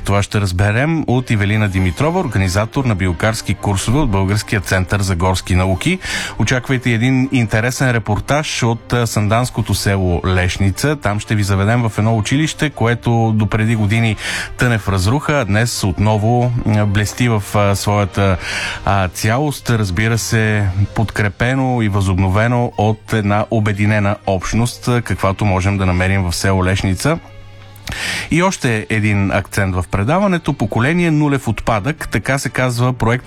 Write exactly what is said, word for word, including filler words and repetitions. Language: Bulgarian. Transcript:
Това ще разберем от Ивелина Димитрова, организатор на биокарски курсове от Българския център за горски науки. Очаквайте един интересен репортаж от санданското село Лешница. Там ще ви заведем в едно училище, което допреди години тъне в разруха, а днес отново блести в а, своята а, цялост. Разбира се, подкрепено и възобновено от една обединена общност, каквато можем да намерим в село Лешница. И още един акцент в предаването. Поколение нулев отпадък. Така се казва проект